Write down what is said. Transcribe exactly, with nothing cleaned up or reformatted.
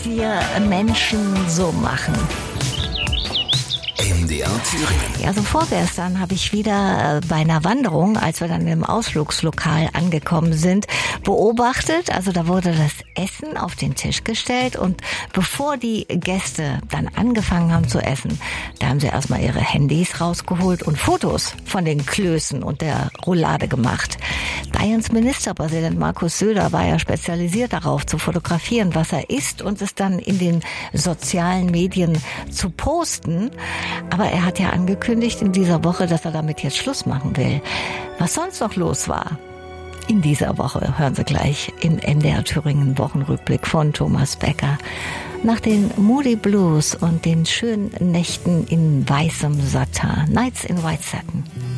Wir Menschen so machen. M D R Thüringen. Ja, also vorgestern habe ich wieder bei einer Wanderung, als wir dann im Ausflugslokal angekommen sind, beobachtet. Also da wurde das Essen auf den Tisch gestellt und bevor die Gäste dann angefangen haben zu essen, da haben sie erstmal ihre Handys rausgeholt und Fotos von den Klößen und der Roulade gemacht. Bayerns Ministerpräsident Markus Söder war ja spezialisiert darauf, zu fotografieren, was er isst und es dann in den sozialen Medien zu posten. Aber er hat ja angekündigt in dieser Woche, dass er damit jetzt Schluss machen will. Was sonst noch los war in dieser Woche, hören Sie gleich im M D R Thüringen Wochenrückblick von Thomas Becker. Nach den Moody Blues und den schönen Nächten in weißem Satin, Nights in White Satin.